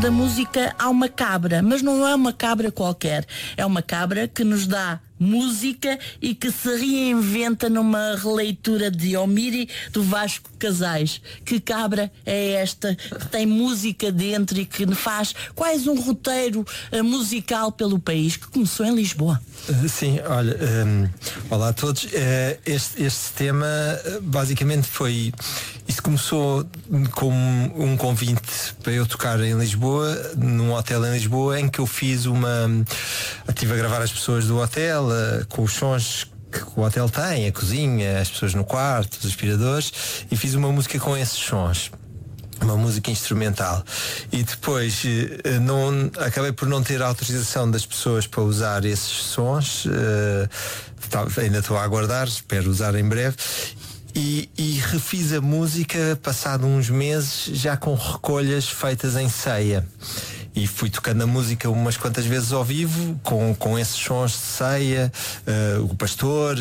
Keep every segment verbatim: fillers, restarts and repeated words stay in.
da música há uma cabra, mas não é uma cabra qualquer. É uma cabra que nos dá música e que se reinventa numa releitura de Omiri do Vasco Casais. Que cabra é esta que tem música dentro e que faz quase um roteiro uh, musical pelo país, que começou em Lisboa? Uh, sim, olha, um, olá a todos. Uh, este, este tema uh, basicamente foi... Isso começou como um convite para eu tocar em Lisboa, num hotel em Lisboa, em que eu fiz uma... Estive a gravar as pessoas do hotel, uh, com os sons que o hotel tem, a cozinha, as pessoas no quarto, os aspiradores, e fiz uma música com esses sons. Uma música instrumental. E depois uh, não, acabei por não ter autorização das pessoas para usar esses sons. Uh, tá, ainda estou a aguardar, espero usar em breve. E, e refiz a música passado uns meses, já com recolhas feitas em ceia. E fui tocando a música umas quantas vezes ao vivo, com, com esses sons de ceia, uh, o pastor,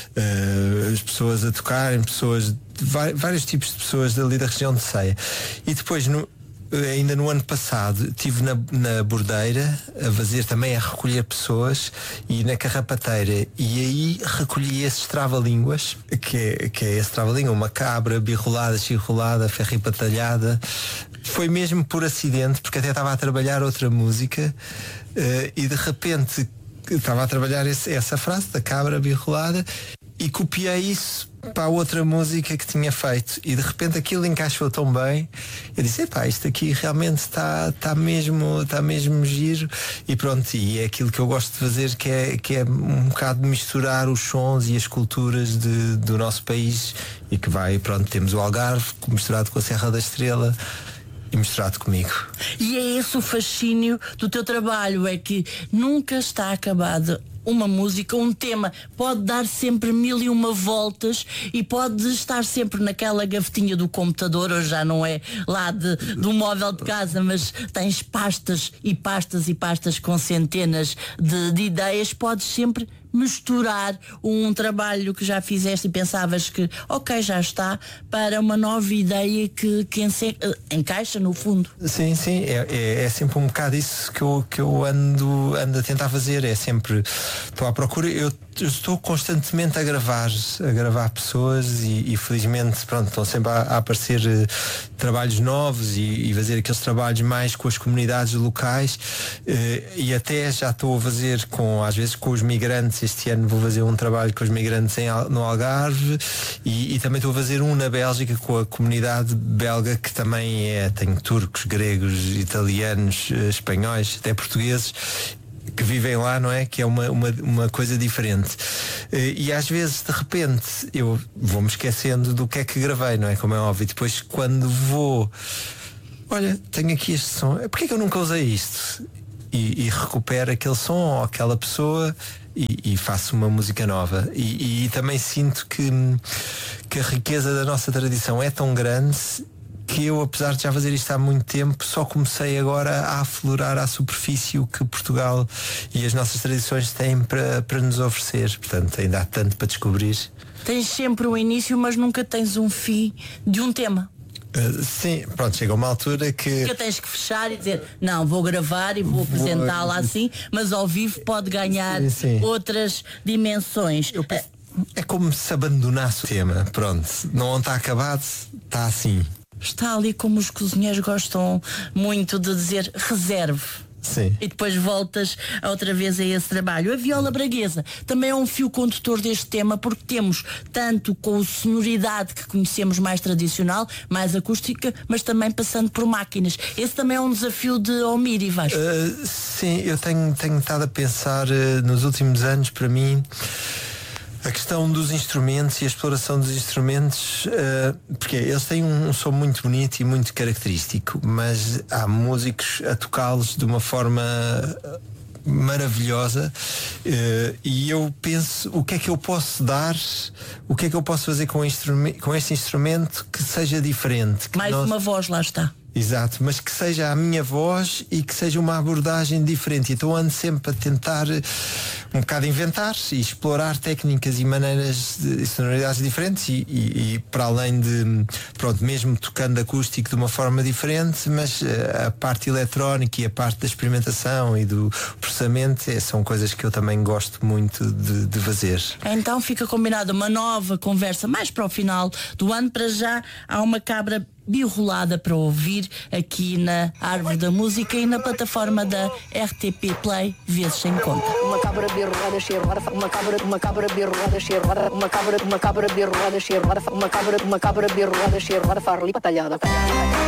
uh, as pessoas a tocarem, pessoas, vários tipos de pessoas dali da região de Ceia. E depois, no, ainda no ano passado, estive na, na Bordeira a fazer também, a recolher pessoas, e na Carrapateira, e aí recolhi esses trava-línguas, que é, que é esse trava-língua, uma cabra birrolada, chirrolada, ferripatalhada. Foi mesmo por acidente, porque até estava a trabalhar outra música, uh, e de repente estava a trabalhar esse, essa frase da cabra birrolada, e copiei isso para a outra música que tinha feito, e de repente aquilo encaixou tão bem. Eu disse, epá, isto aqui realmente está, está mesmo, está mesmo giro. E pronto, e é aquilo que eu gosto de fazer, que é, que é um bocado de misturar os sons e as culturas de, do nosso país, e que vai, pronto, temos o Algarve misturado com a Serra da Estrela e misturado comigo. E é esse o fascínio do teu trabalho, é que nunca está acabado. Uma música, um tema pode dar sempre mil e uma voltas e pode estar sempre naquela gavetinha do computador, ou já não é lá de, do móvel de casa, mas tens pastas e pastas e pastas com centenas de, de ideias. Podes sempre misturar um trabalho que já fizeste e pensavas que ok, já está, para uma nova ideia que, que ense, encaixa no fundo. Sim, sim, é, é, é sempre um bocado isso que eu, que eu ando, ando a tentar fazer. É sempre, estou à procura, eu, eu estou constantemente a gravar a gravar pessoas, e, e felizmente, pronto, estão sempre a, a aparecer uh, trabalhos novos, e, e fazer aqueles trabalhos mais com as comunidades locais, uh, e até já estou a fazer com, às vezes, com os migrantes. Este ano vou fazer um trabalho com os migrantes em, no Algarve, e, e também estou a fazer um na Bélgica com a comunidade belga, que também é, tem turcos, gregos, italianos, espanhóis, até portugueses, que vivem lá, não é? Que é uma, uma, uma coisa diferente. E às vezes, de repente, eu vou-me esquecendo do que é que gravei, não é? Como é óbvio. Depois, quando vou, olha, tenho aqui este som, porquê que eu nunca usei isto? E, e recupero aquele som ou aquela pessoa, e, e faço uma música nova. E, e também sinto que, que a riqueza da nossa tradição é tão grande, que eu, apesar de já fazer isto há muito tempo, só comecei agora a aflorar à superfície o que Portugal e as nossas tradições têm para, para nos oferecer. Portanto, ainda há tanto para descobrir. Tens sempre um início, mas nunca tens um fim de um tema. Uh, sim, pronto, chega uma altura que... que tens que fechar e dizer, não, vou gravar e vou apresentá-la assim, mas ao vivo pode ganhar sim, sim. outras dimensões. Eu penso, é como se abandonasse o tema. Pronto, não está acabado, está assim. Está ali como os cozinheiros gostam muito de dizer, reserve. Sim. E depois voltas outra vez a esse trabalho. A viola braguesa também é um fio condutor deste tema, porque temos tanto com a sonoridade que conhecemos mais tradicional, mais acústica, mas também passando por máquinas. Esse também é um desafio de Omiri, Vasco. Uh, sim, eu tenho, tenho estado a pensar uh, nos últimos anos, para mim, a questão dos instrumentos e a exploração dos instrumentos, uh, porque eles têm um, um som muito bonito e muito característico, mas há músicos a tocá-los de uma forma maravilhosa, uh, e eu penso, o que é que eu posso dar, o que é que eu posso fazer com, instrumi- com este instrumento que seja diferente, que mais nós... uma voz, lá está. Exato, mas que seja a minha voz e que seja uma abordagem diferente. Então ando sempre a tentar um bocado inventar e explorar técnicas e maneiras de sonoridades diferentes e, e, e para além de, pronto, mesmo tocando acústico de uma forma diferente, mas a parte eletrónica e a parte da experimentação e do processamento é, são coisas que eu também gosto muito de, de fazer. Então fica combinada uma nova conversa mais para o final do ano. Para já há uma cabra birrolada para ouvir aqui na Árvore da Música e na plataforma da R T P Play, vezes sem conta. Uma cabra birrolada cheirada, uma cabra, uma cabra birrolada cheirada, uma cabra, uma cabra birrolada cheirada, uma cabra, uma cabra birrolada cheirada, farli patalhada.